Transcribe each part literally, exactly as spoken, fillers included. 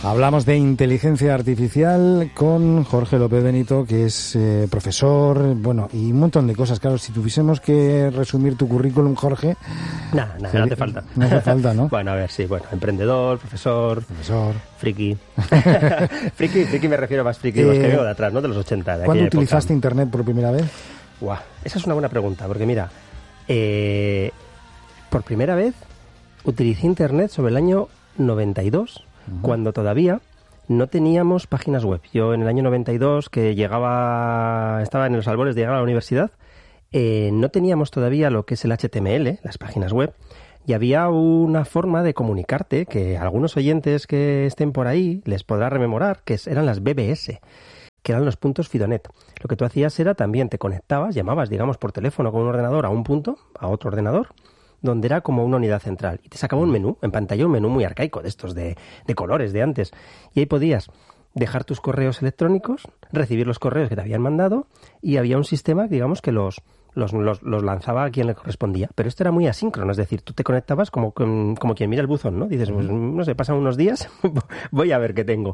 Hablamos de inteligencia artificial con Jorge López Benito, que es eh, profesor, bueno, y un montón de cosas. Claro, si tuviésemos que resumir tu currículum, Jorge... Nada, nada, no hace falta. No hace falta, ¿no? Bueno, a ver, sí, bueno, emprendedor, profesor... Profesor... Friki. friki, friki me refiero más friki, eh, los que vengo de atrás, ¿no? De los ochenta. De ¿Cuándo utilizaste época. Internet por primera vez? Guau, esa es una buena pregunta, porque mira, eh, por primera vez utilicé Internet sobre el año noventa y dos, uh-huh. cuando todavía no teníamos páginas web. Yo en el año noventa y dos, que llegaba, estaba en los albores de llegar a la universidad, eh, no teníamos todavía lo que es el H T M L, las páginas web, y había una forma de comunicarte que a algunos oyentes que estén por ahí les podrá rememorar, que eran las B B S, que eran los puntos Fidonet. Lo que tú hacías era también te conectabas, llamabas, digamos, por teléfono con un ordenador a un punto, a otro ordenador, donde era como una unidad central. Y te sacaba un menú, en pantalla un menú muy arcaico, de estos de, de colores de antes. Y ahí podías dejar tus correos electrónicos, recibir los correos que te habían mandado, y había un sistema, digamos, que los... Los, los, los lanzaba a quien le correspondía. Pero esto era muy asíncrono, es decir, tú te conectabas como, como quien mira el buzón, ¿no? Dices, pues no sé, pasan unos días, voy a ver qué tengo.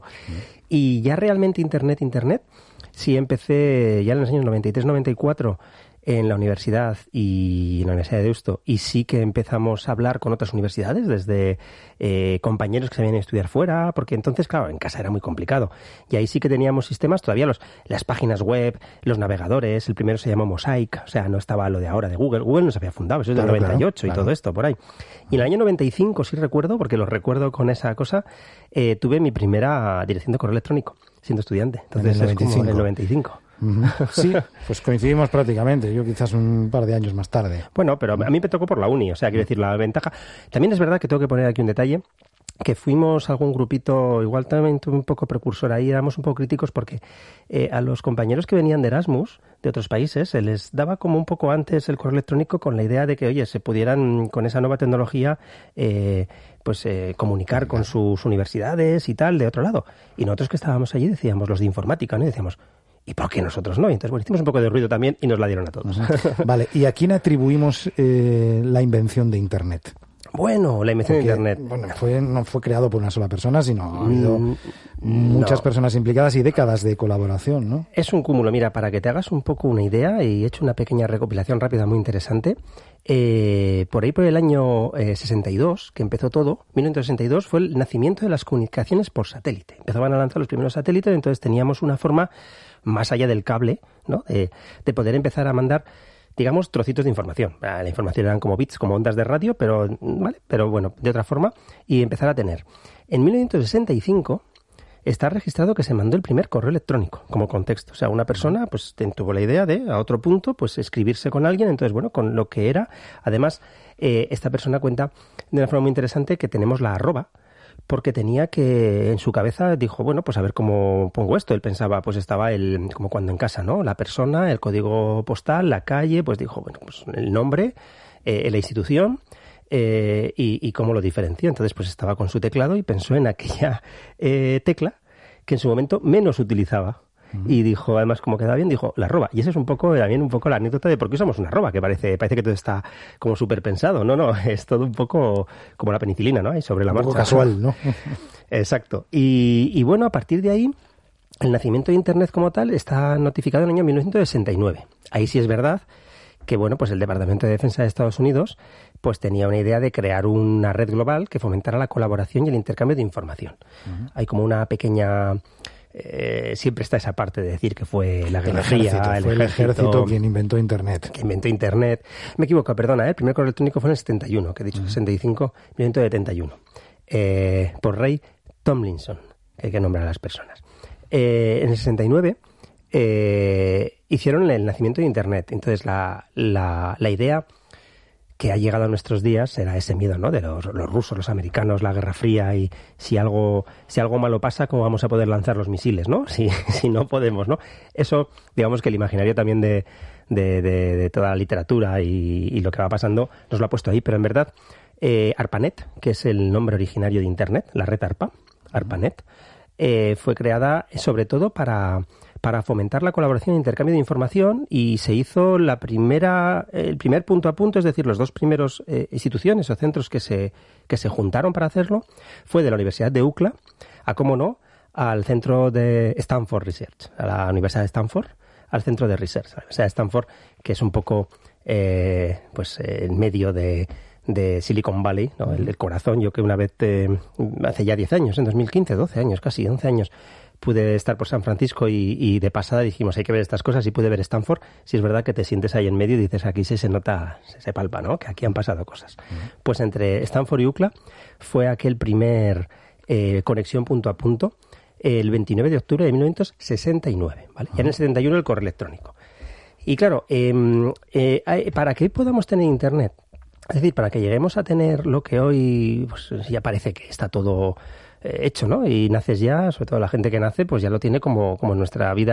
Y ya realmente Internet, Internet, sí empecé ya en los años noventa y tres noventa y cuatro en la universidad y en la Universidad de Deusto, y sí que empezamos a hablar con otras universidades, desde eh, compañeros que se habían a estudiar fuera, porque entonces, claro, en casa era muy complicado. Y ahí sí que teníamos sistemas, todavía los, las páginas web, los navegadores, el primero se llamó Mosaic, o sea, no estaba lo de ahora de Google. Google no se había fundado, eso es del claro, noventa y ocho claro, y claro. todo esto, por ahí. Y en el año noventa y cinco, sí recuerdo, porque lo recuerdo con esa cosa, eh, tuve mi primera dirección de correo electrónico, siendo estudiante. Entonces en el noventa y cinco. Es como en el noventa y cinco. Uh-huh. Sí, pues coincidimos prácticamente, yo quizás un par de años más tarde. Bueno, pero a mí me tocó por la uni, o sea, quiero decir, la ventaja... También es verdad que tengo que poner aquí un detalle, que fuimos algún grupito, igual también tuve un poco precursor ahí, éramos un poco críticos porque eh, a los compañeros que venían de Erasmus, de otros países, se les daba como un poco antes el correo electrónico con la idea de que, oye, se pudieran con esa nueva tecnología eh, pues eh, comunicar con sus universidades y tal, de otro lado. Y nosotros que estábamos allí decíamos, los de informática, ¿no? Y decíamos... ¿Y por qué nosotros no? Y entonces, bueno, hicimos un poco de ruido también y nos la dieron a todos. Vale, ¿y a quién atribuimos eh, la invención de Internet? Bueno, la invención Porque, de Internet... Bueno, fue, no fue creado por una sola persona, sino ha habido mm, muchas no. personas implicadas y décadas de colaboración, ¿no? Es un cúmulo. Mira, para que te hagas un poco una idea, y he hecho una pequeña recopilación rápida muy interesante, eh, por ahí por el año eh, sesenta y dos, que empezó todo, mil novecientos sesenta y dos, fue el nacimiento de las comunicaciones por satélite. Empezaban a lanzar los primeros satélites, entonces teníamos una forma... más allá del cable, ¿no? De, de poder empezar a mandar, digamos, trocitos de información. La información eran como bits, como ondas de radio, pero, ¿vale? Pero bueno, de otra forma, y empezar a tener. En mil novecientos sesenta y cinco está registrado que se mandó el primer correo electrónico, como contexto. O sea, una persona pues tuvo la idea de, a otro punto, pues escribirse con alguien, entonces, bueno, con lo que era. Además, eh, esta persona cuenta de una forma muy interesante que tenemos la arroba, porque tenía que, en su cabeza, dijo, bueno, pues a ver cómo pongo esto. Él pensaba, pues estaba el, como cuando en casa, ¿no? La persona, el código postal, la calle, pues dijo, bueno, pues el nombre, eh, la institución eh, y, y cómo lo diferenció. Entonces, pues estaba con su teclado y pensó en aquella eh, tecla que en su momento menos utilizaba. Y dijo, además, como quedaba bien, dijo, la arroba. Y esa es un poco, también un poco la anécdota de por qué usamos una arroba, que parece parece que todo está como súper pensado. No, no, es todo un poco como la penicilina, ¿no? Ahí sobre la un marcha. Un poco casual, ¿no? Exacto. Y, y bueno, a partir de ahí, el nacimiento de Internet como tal está notificado en el año mil novecientos sesenta y nueve. Ahí sí es verdad que, bueno, pues el Departamento de Defensa de Estados Unidos pues tenía una idea de crear una red global que fomentara la colaboración y el intercambio de información. Uh-huh. Hay como una pequeña... Eh, siempre está esa parte de decir que fue la Guerra Fría, el, el fue el ejército, ejército quien inventó Internet. Que inventó Internet. Me equivoco, perdona, ¿eh? El primer correo electrónico fue en el setenta y uno, que he dicho uh-huh. sesenta y cinco, mil novecientos setenta y uno. Eh, por Ray Tomlinson, que hay que nombrar a las personas. Eh, en el sesenta y nueve eh, hicieron el nacimiento de Internet. Entonces la, la, la idea que ha llegado a nuestros días era ese miedo, ¿no? De los, los rusos, los americanos, la Guerra Fría, y si algo si algo malo pasa, ¿cómo vamos a poder lanzar los misiles, ¿no? Si, si no podemos, ¿no? Eso, digamos que el imaginario también de, de, de, de toda la literatura y, y lo que va pasando nos lo ha puesto ahí, pero en verdad eh, ARPANET, que es el nombre originario de Internet, la red ARPA, ARPANET, eh, fue creada sobre todo para... para para fomentar la colaboración e intercambio de información, y se hizo la primera, el primer punto a punto, es decir, los dos primeros eh, instituciones o centros que se, que se juntaron para hacerlo, fue de la Universidad de U C L A, a cómo no, al centro de Stanford Research, a la Universidad de Stanford, al centro de Research, a la Universidad de Stanford, que es un poco eh, pues eh, en medio de, de Silicon Valley, ¿no? el, el corazón. Yo que una vez, eh, hace ya diez años, en dos mil quince, doce años, casi once años, pude estar por San Francisco y, y de pasada dijimos, hay que ver estas cosas, y pude ver Stanford. Si es verdad que te sientes ahí en medio y dices, aquí sí se nota, se, se palpa, ¿no? Que aquí han pasado cosas. Uh-huh. Pues entre Stanford y U C L A fue aquel primer eh, conexión punto a punto, el veintinueve de octubre de mil novecientos sesenta y nueve, ¿vale? Uh-huh. Y en el setenta y uno el correo electrónico. Y claro, eh, eh, para que podamos tener Internet, es decir, para que lleguemos a tener lo que hoy pues, ya parece que está todo hecho, ¿no? Y naces ya, sobre todo la gente que nace, pues ya lo tiene como, como en nuestra vida